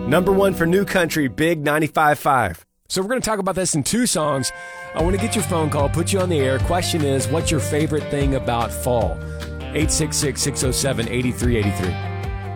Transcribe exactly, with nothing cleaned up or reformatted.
Number one for New Country, Big ninety-five point five. So we're going to talk about this in two songs. I want to get your phone call, put you on the air. Question is, what's your favorite thing about fall? eight six six, six oh seven, eight three eight three.